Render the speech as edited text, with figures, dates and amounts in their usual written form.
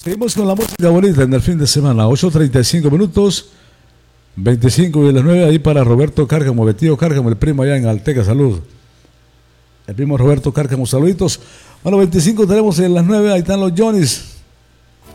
Seguimos con la música bonita en el fin de semana, 8:35 minutos, 25 de las 9, ahí para Roberto Cárcamo, Betío Cárcamo, el primo allá en Alteca, salud. El primo Roberto Cárcamo, saluditos. Bueno, 25 tenemos en las 9, ahí están los Johnny's.